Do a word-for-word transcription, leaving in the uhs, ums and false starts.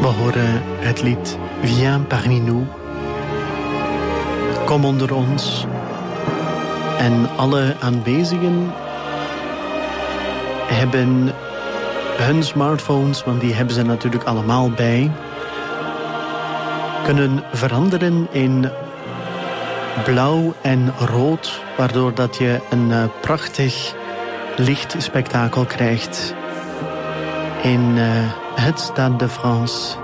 We horen het lied Viens parmi nous. Kom onder ons. En alle aanwezigen hebben hun smartphones, want die hebben ze natuurlijk allemaal bij, kunnen veranderen in blauw en rood, waardoor dat je een uh, prachtig lichtspektakel krijgt in uh, het Stade de France.